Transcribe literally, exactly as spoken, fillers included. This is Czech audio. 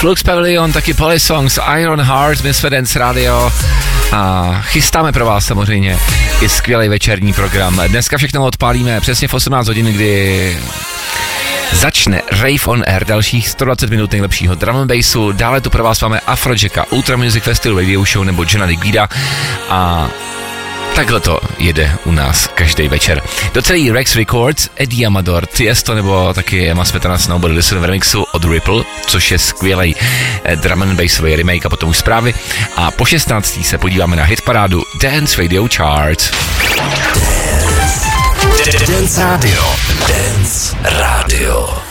Flux Pavilion, taky Polysongs, Iron Heart, my jsme Dance Radio a chystáme pro vás samozřejmě i skvělý večerní program. Dneska všechno odpálíme přesně v osmnáct hodin, kdy začne Rave on Air, dalších sto dvacet minut nejlepšího drum and bassu, dále tu pro vás máme Afrojacka, Ultra Music Festival Radio Show nebo Jana Digida a takhle to jede u nás každý večer. Do celý Rex Records, Eddie Amador, Tiesto nebo taky Emma Smetana s Nobody Listen v remixu od Ripple, což je skvělej eh, drum and bassový remake a potom už zprávy. A po šestnáctý se podíváme na hitparádu Dance Radio Chart. Dance Radio. Dance Radio.